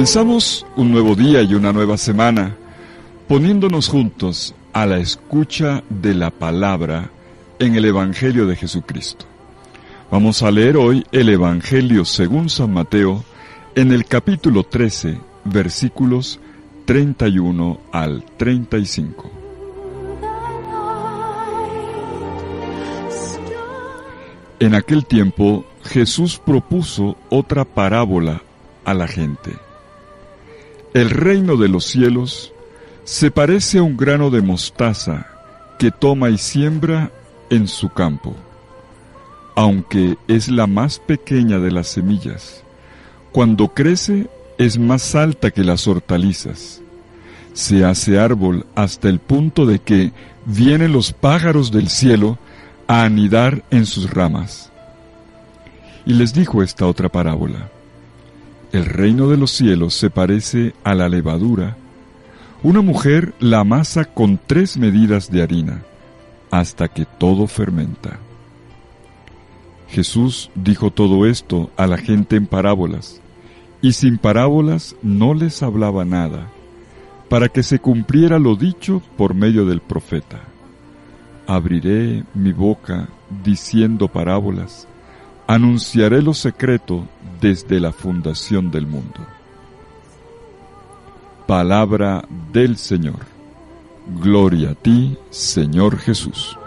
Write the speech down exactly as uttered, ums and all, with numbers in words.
Comenzamos un nuevo día y una nueva semana, poniéndonos juntos a la escucha de la palabra en el Evangelio de Jesucristo. Vamos a leer hoy el Evangelio según San Mateo en el capítulo trece, versículos treinta y uno al treinta y cinco. En aquel tiempo, Jesús propuso otra parábola a la gente. El reino de los cielos se parece a un grano de mostaza que toma y siembra en su campo. Aunque es la más pequeña de las semillas, cuando crece es más alta que las hortalizas. Se hace árbol hasta el punto de que vienen los pájaros del cielo a anidar en sus ramas. Y les dijo esta otra parábola. El reino de los cielos se parece a la levadura. Una mujer la amasa con tres medidas de harina, hasta que todo fermenta. Jesús dijo todo esto a la gente en parábolas, y sin parábolas no les hablaba nada, para que se cumpliera lo dicho por medio del profeta. Abriré mi boca diciendo parábolas, anunciaré lo secreto desde la fundación del mundo. Palabra del Señor. Gloria a ti, Señor Jesús.